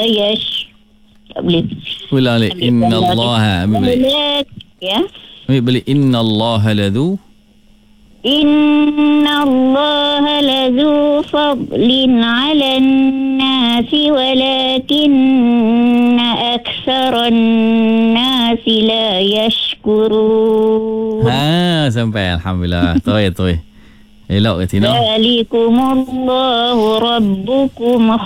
Yash. Tak boleh. Ulang balik. Innallaha. Ambil balik. Ya. Ambil balik. Innallaha ladhu. Innallaha lazu fadlin 'alan nasi walakinna aktsaran nasi la yashkurun. Sampai alhamdulillah. Toi. Elok ke Tina? Dzalikumullahu rabbukum